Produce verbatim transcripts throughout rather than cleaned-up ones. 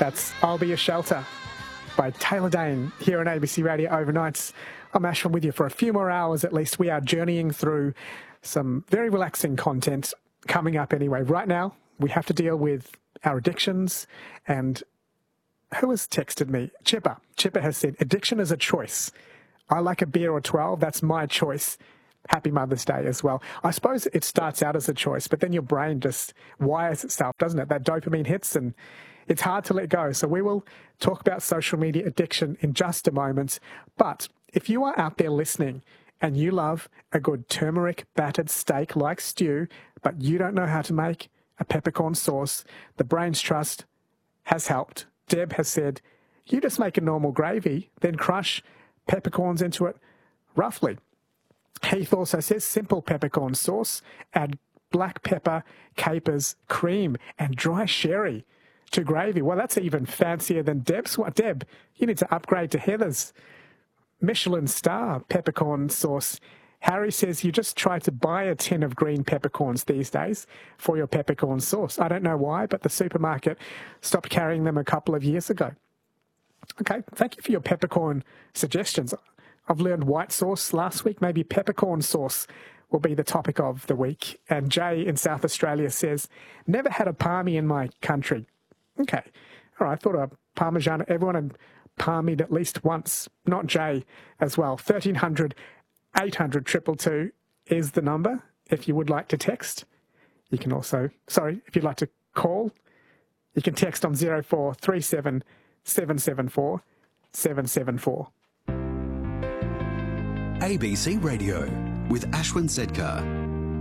That's I'll Be Your Shelter by Taylor Dane here on A B C Radio Overnights. I'm Ashwin with you for a few more hours at least. We are journeying through some very relaxing content coming up anyway. Right now, we have to deal with our addictions. And who has texted me? Chipper. Chipper has said, addiction is a choice. I like a beer or twelve. That's my choice. Happy Mother's Day as well. I suppose it starts out as a choice, but then your brain just wires itself, doesn't it? That dopamine hits and it's hard to let go. So we will talk about social media addiction in just a moment. But if you are out there listening and you love a good turmeric battered steak like stew, but you don't know how to make a peppercorn sauce, the Brains Trust has helped. Deb has said, you just make a normal gravy, then crush peppercorns into it roughly. Heath also says simple peppercorn sauce, add black pepper, capers, cream, and dry sherry to gravy. Well, that's even fancier than Deb's. What, Deb, you need to upgrade to Heather's Michelin star peppercorn sauce. Harry says you just try to buy a tin of green peppercorns these days for your peppercorn sauce. I don't know why, but the supermarket stopped carrying them a couple of years ago. Okay, thank you for your peppercorn suggestions. I've learned white sauce last week. Maybe peppercorn sauce will be the topic of the week. And Jay in South Australia says, never had a palmy in my country. Okay. All right. I thought a Parmesan, everyone had palmied at least once. Not Jay as well. thirteen hundred, eight hundred, two two two is the number. If you would like to text, you can also, sorry, if you'd like to call, you can text on zero four three seven, seven seven four, seven seven four. A B C Radio with Ashwin Sedkar.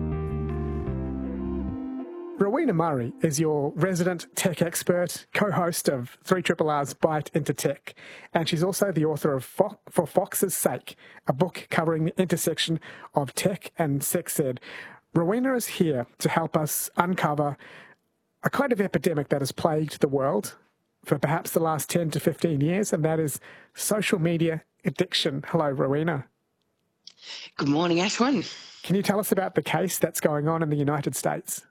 Rowena Murray is your resident tech expert, co-host of three R R R's Bite into Tech, and she's also the author of Fo- For Fox's Sake, a book covering the intersection of tech and sex ed. Rowena is here to help us uncover a kind of epidemic that has plagued the world for perhaps the last ten to fifteen years, and that is social media addiction. Hello, Rowena. Good morning, Ashwin. Can you tell us about the case that's going on in the United States?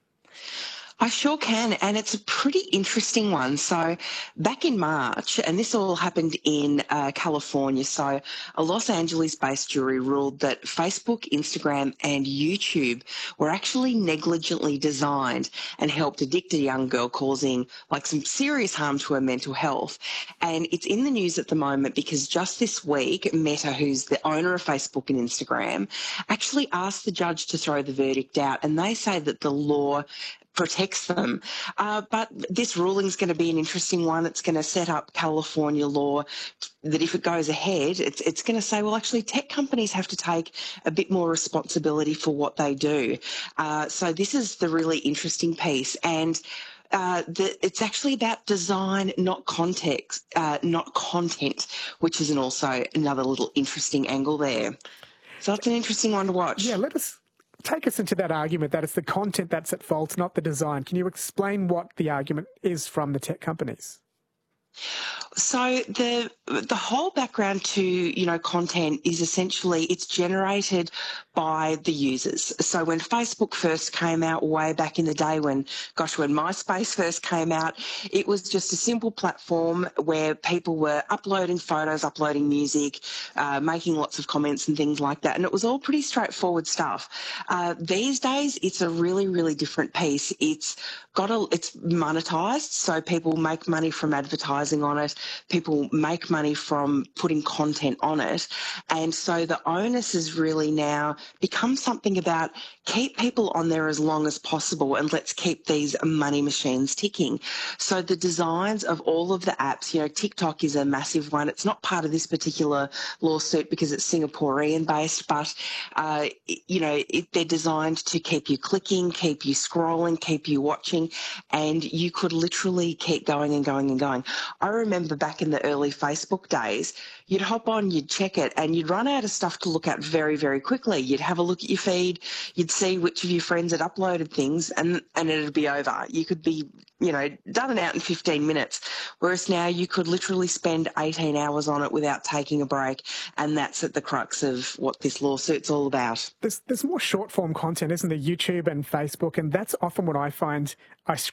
I sure can, and it's a pretty interesting one. So back in March, and this all happened in uh, California, so a Los Angeles-based jury ruled that Facebook, Instagram and YouTube were actually negligently designed and helped addict a young girl, causing like some serious harm to her mental health. And it's in the news at the moment because just this week, Meta, who's the owner of Facebook and Instagram, actually asked the judge to throw the verdict out, and they say that the law protects them. Uh, but this ruling is going to be an interesting one. It's going to set up California law that if it goes ahead, it's, it's going to say, well, actually, tech companies have to take a bit more responsibility for what they do. Uh, so this is the really interesting piece. And Uh, the, it's actually about design, not context, uh, not content, which is an also another little interesting angle there. So that's an interesting one to watch. Yeah, let us take us into that argument that it's the content that's at fault, not the design. Can you explain what the argument is from the tech companies? So the the whole background to, you know, content is essentially it's generated by the users. So when Facebook first came out way back in the day when, gosh, when MySpace first came out, it was just a simple platform where people were uploading photos, uploading music, uh, making lots of comments and things like that. And it was all pretty straightforward stuff. Uh, these days, it's a really, really different piece. It's got a, it's monetized, so people make money from advertising on it. People make money from putting content on it. And so the onus is really now become something about keep people on there as long as possible and let's keep these money machines ticking. So the designs of all of the apps, you know, TikTok is a massive one. It's not part of this particular lawsuit because it's Singaporean based, but, uh, you know, it, they're designed to keep you clicking, keep you scrolling, keep you watching, and you could literally keep going and going and going. I remember back in the early Facebook days, you'd hop on, you'd check it, and you'd run out of stuff to look at very, very quickly. You'd have a look at your feed, you'd see which of your friends had uploaded things, and, and it'd be over. You could be, you know, done and out in fifteen minutes, whereas now you could literally spend eighteen hours on it without taking a break, and that's at the crux of what this lawsuit's all about. There's, there's more short-form content, isn't there, YouTube and Facebook, and that's often what I find I